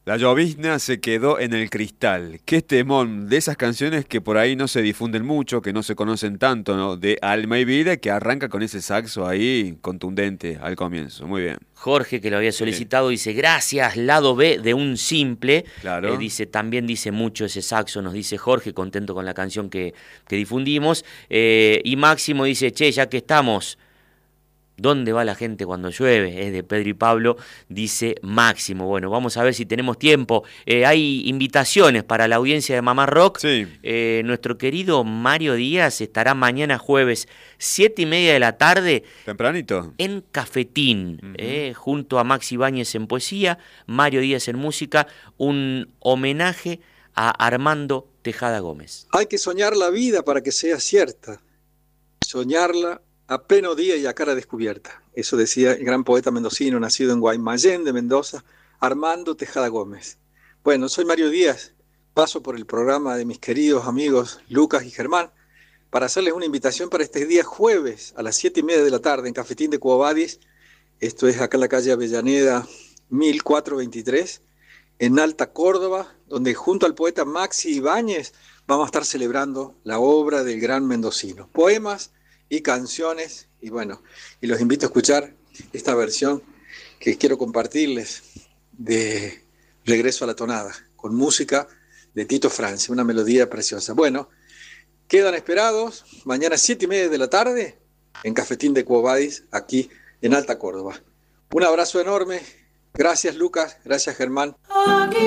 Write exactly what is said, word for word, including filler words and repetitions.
La llovizna se quedó en el cristal. Qué temón, de esas canciones que por ahí no se difunden mucho, que no se conocen tanto, ¿no? De Alma y Vida, que arranca con ese saxo ahí contundente al comienzo. Muy bien. Jorge, que lo había Sí, solicitado, dice, gracias, lado B de un simple. Eh, claro. dice, también dice mucho ese saxo, nos dice Jorge, contento con la canción que, que difundimos. Eh, y Máximo dice, che, ya que estamos, ¿dónde va la gente cuando llueve? Es de Pedro y Pablo, dice Máximo. Bueno, vamos a ver si tenemos tiempo. Eh, hay invitaciones para la audiencia de Mamá Rock. Sí, Eh, nuestro querido Mario Díaz estará mañana jueves, siete y media de la tarde, tempranito. en Cafetín, Ujú. eh, junto a Maxi Báñez en poesía, Mario Díaz en música, un homenaje a Armando Tejada Gómez. Hay que soñar la vida para que sea cierta, soñarla a pleno día y a cara descubierta. Eso decía el gran poeta mendocino, nacido en Guaymallén de Mendoza, Armando Tejada Gómez. Bueno, soy Mario Díaz, paso por el programa de mis queridos amigos Lucas y Germán para hacerles una invitación para este día jueves a las siete y media de la tarde en Cafetín de Quo Vadis. Esto es acá en la calle Avellaneda mil cuatrocientos veintitrés, en Alta Córdoba, donde junto al poeta Maxi Ibáñez vamos a estar celebrando la obra del gran mendocino. Poemas y canciones, y bueno, y los invito a escuchar esta versión que quiero compartirles de Regreso a la Tonada, con música de Tito Francia, una melodía preciosa. Bueno, quedan esperados mañana siete y media de la tarde en Cafetín de Quo Vadis, aquí en Alta Córdoba. Un abrazo enorme. Gracias, Lucas. Gracias, Germán.